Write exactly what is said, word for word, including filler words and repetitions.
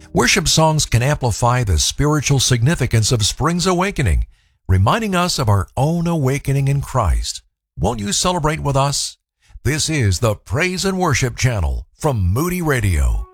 Worship songs can amplify the spiritual significance of spring's awakening, reminding us of our own awakening in Christ. Won't you celebrate with us? This is the Praise and Worship Channel from Moody Radio.